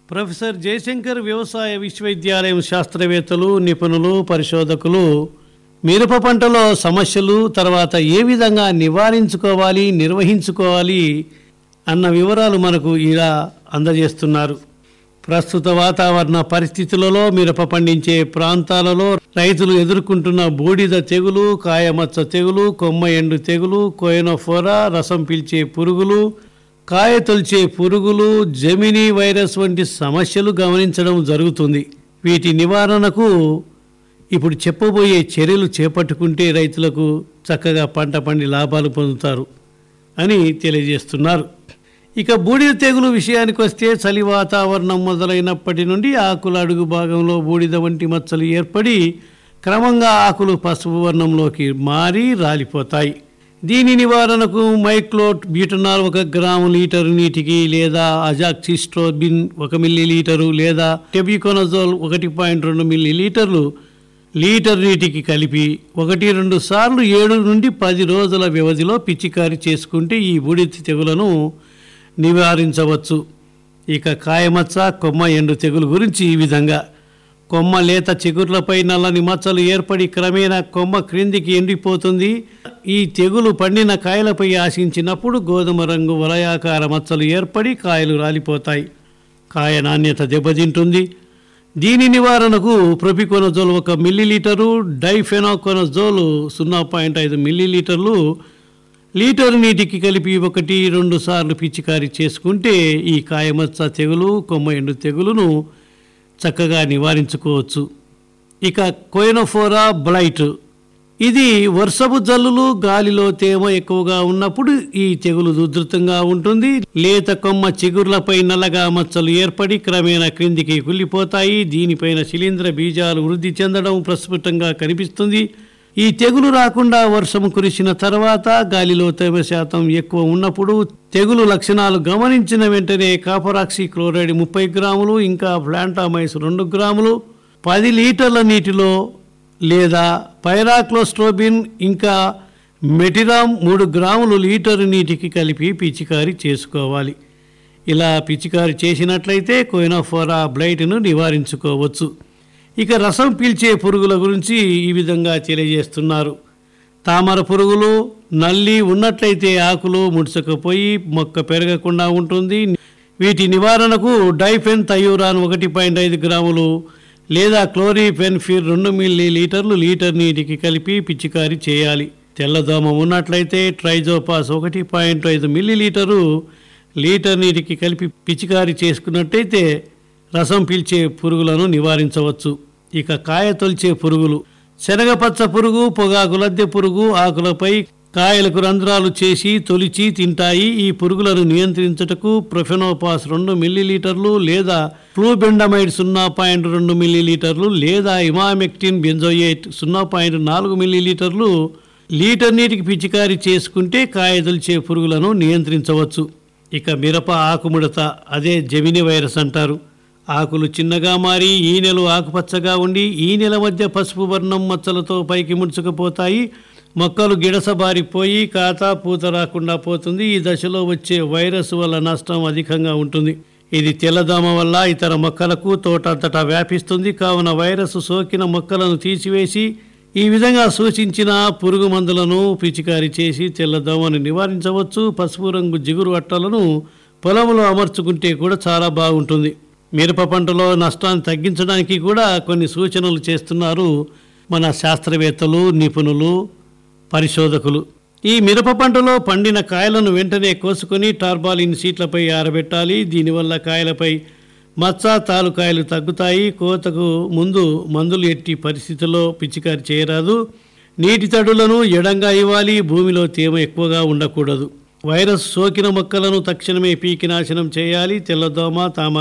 Professor Jayashankar వ్యవసాయ విశ్వవిద్యాలయం శాస్త్రవేత్తలు, నిపుణులు, పరిశోధకులు మిరప పంటలో సమస్యలు, తర్వాత ఏ విధంగా నివారించుకోవాలి, నిర్వహించుకోవాలి అన్న వివరాలు మనకు ఇలా అందజేస్తున్నారు. ప్రస్తుత వాతావరణ పరిస్థితులలో మిరప పండించే ప్రాంతాలలో రైతులు ఎదుర్కొంటున్న బూడిద తెగులు, కాయమచ్చ తెగులు, కొమ్మ ఎండు తెగులు, కోయినోఫోరా, రసం పీల్చే పురుగులు, కాయ తొలిచే పురుగులు, జెమినీ వైరస్ వంటి సమస్యలు గమనించడం జరుగుతుంది. వీటి నివారణకు ఇప్పుడు చెప్పబోయే చర్యలు చేపట్టుకుంటే రైతులకు చక్కగా పంట పండి లాభాలు పొందుతారు అని తెలియజేస్తున్నారు. ఇక బూడిద తెగులు విషయానికి వస్తే చలి వాతావరణం మొదలైనప్పటి నుండి ఆకుల అడుగు భాగంలో బూడిద వంటి మచ్చలు ఏర్పడి క్రమంగా ఆకులు పసుపు వర్ణంలోకి మారి రాలిపోతాయి. దీని నివారణకు మైక్లోట్ బ్యూటనాల్ 1 గ్రాము లీటరు నీటికి, లేదా అజాక్సిస్ట్రోబిన్ 1 మిల్లీలీటరు, లేదా టెబికోనజోల్ 1.2 మిల్లీలీటర్లు లీటర్ నీటికి కలిపి 1-2 సార్లు 7 నుండి 10 రోజుల వ్యవధిలో పిచికారీ చేసుకుంటే ఈ బూడిద తెగులను నివారించవచ్చు. ఇక కాయమచ్చ, కొమ్మ ఎండు తెగులు గురించి ఈ విధంగా: కొమ్మ లేత చిగుర్లపై నల్లని మచ్చలు ఏర్పడి క్రమేణా కొమ్మ క్రిందికి ఎండిపోతుంది. ఈ తెగులు పండిన కాయలపై ఆశించినప్పుడు గోధుమ రంగు వలయాకార మచ్చలు ఏర్పడి కాయలు రాలిపోతాయి. కాయ నాణ్యత దెబ్బతింటుంది. దీని నివారణకు ప్రొపికోనజోల్ 1 మిల్లీలీటరు, డైఫెనాకోనజోల్ 0.5 మిల్లీలీటర్లు లీటరు నీటికి కలిపి 1-2 సార్లు పిచికారీ చేసుకుంటే ఈ కాయమచ్చ తెగులు, కొమ్మ ఎండు తెగులును చక్కగా నివారించుకోవచ్చు. ఇక కోయినోఫోరా బ్లైట్, ఇది వర్షపు జల్లులు, గాలిలో తేమ ఎక్కువగా ఉన్నప్పుడు ఈ తెగులు ఉధృతంగా ఉంటుంది. లేత కొమ్మ చిగుర్లపై నల్లగా మచ్చలు ఏర్పడి క్రమేణా క్రిందికి కుళ్ళిపోతాయి. దీనిపైన శిలీంధ్ర బీజాలు వృద్ధి చెందడం ప్రస్ఫుటంగా కనిపిస్తుంది. ఈ తెగులు రాకుండా వర్షం కురిసిన తర్వాత, గాలిలో తేమ శాతం ఎక్కువ ఉన్నప్పుడు, తెగులు లక్షణాలు గమనించిన వెంటనే కాపరాక్సి క్లోరైడ్ 30 గ్రాములు, ఇంకా ఫ్లాంటామైస్ 2 గ్రాములు 10 లీటర్ల నీటిలో, లేదా పైరాక్లోస్ట్రోబిన్ ఇంకా మెటిరామ్ 3 గ్రాములు లీటరు నీటికి కలిపి పిచికారీ చేసుకోవాలి. ఇలా పిచికారీ చేసినట్లయితే కోయినోఫోరా బ్లైట్ను నివారించుకోవచ్చు. ఇక రసం పీల్చే పురుగుల గురించి ఈ విధంగా తెలియజేస్తున్నారు. తామర పురుగులు, నల్లి ఉన్నట్లయితే ఆకులు ముడుచుకుపోయి మొక్క పెరగకుండా ఉంటుంది. వీటి నివారణకు డైఫెన్ థయూరాన్ 1.5 గ్రాములు, లేదా క్లోరిఫెన్ఫిర్ 2 మిల్లీలీటర్లు లీటర్ నీటికి కలిపి పిచికారీ చేయాలి. తెల్లదోమ ఉన్నట్లయితే ట్రైజోపాస్ 1.5 మిల్లీలీటరు లీటర్ నీటికి కలిపి పిచికారీ చేసుకున్నట్టయితే రసం పీల్చే పురుగులను నివారించవచ్చు. ఇక కాయ తొలిచే పురుగులు: శనగపచ్చ పురుగు, పొగాకు లద్దె పురుగు ఆకులపై కాయలకు రంధ్రాలు చేసి తొలిచి తింటాయి. ఈ పురుగులను నియంత్రించుటకు ప్రొఫెనోపాస్ 2 మిల్లీలీటర్లు, లేదా ఫ్లూబెండమైడ్ 0.2 మిల్లీలీటర్లు, లేదా ఇమామెక్టిన్ బెంజోయేట్ 0.4 మిల్లీలీటర్లు లీటర్ నీటికి పిచికారీ చేసుకుంటే కాయ తొలిచే పురుగులను నియంత్రించవచ్చు. ఇక మిరప ఆకుముడత, అదే జెమినీ వైరస్ అంటారు. ఆకులు చిన్నగా మారి ఈనెలు ఆకుపచ్చగా ఉండి ఈనెల మధ్య పసుపు వర్ణం మచ్చలతో పైకి ముడుచుకుపోతాయి. మొక్కలు గిడసబారిపోయి కాత పూత రాకుండా పోతుంది. ఈ దశలో వచ్చే వైరస్ వల్ల నష్టం అధికంగా ఉంటుంది. ఇది తెల్లదోమ వల్ల ఇతర మొక్కలకు తోటంతటా వ్యాపిస్తుంది. కావున వైరస్ సోకిన మొక్కలను తీసివేసి ఈ విధంగా సూచించిన పురుగు మందులను పిచికారీ చేసి తెల్లదోమను నివారించవచ్చు. పసుపు రంగు జిగురు అట్టలను పొలంలో అమర్చుకుంటే కూడా చాలా బాగుంటుంది. మిరప పంటలో నష్టాన్ని తగ్గించడానికి కూడా కొన్ని సూచనలు చేస్తున్నారు మన శాస్త్రవేత్తలు, నిపుణులు, పరిశోధకులు. ఈ మిరప పంటలో పండిన కాయలను వెంటనే కోసుకొని టార్పాలిన్ షీట్లపై ఆరబెట్టాలి. దీనివల్ల కాయలపై మచ్చ, తాలుకాయలు తగ్గుతాయి. కోతకు ముందు మందులు ఎట్టి పరిస్థితుల్లో పిచికారీ చేయరాదు. నీటి తడులను ఎడంగా ఇవ్వాలి. భూమిలో తేమ ఎక్కువగా ఉండకూడదు. వైరస్ సోకిన మొక్కలను తక్షణమే పీకి నాశనం చేయాలి. తెల్లదోమ, తామర